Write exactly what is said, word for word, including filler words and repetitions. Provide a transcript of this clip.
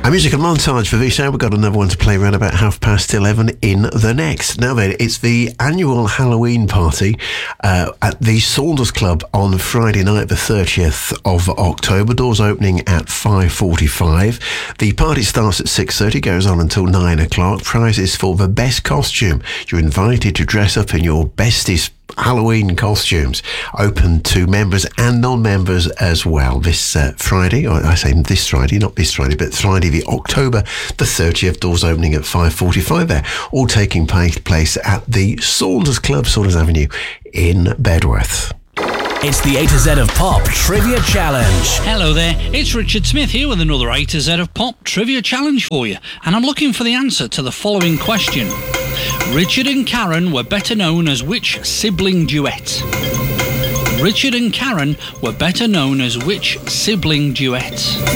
A musical montage for this hour. We've got another one to play around about half past eleven in the next. Now then, it's the annual Halloween party uh, at the Saunders Club on Friday night, the thirtieth of October. Doors opening at five forty-five. The party starts at six thirty, goes on until nine o'clock. Prizes for the best costume. You're invited to dress up in your bestest Halloween costumes, open to members and non-members as well. This uh, Friday, or I say this Friday, not this Friday, but Friday the October the thirtieth, doors opening at five forty-five there, all taking place at the Saunders Club, Saunders Avenue in Bedworth. It's the A to Z of Pop Trivia Challenge. Hello there, it's Richard Smith here with another A to Z of Pop Trivia Challenge for you, and I'm looking for the answer to the following question. Richard and Karen were better known as which sibling duet? Richard and Karen were better known as which sibling duet?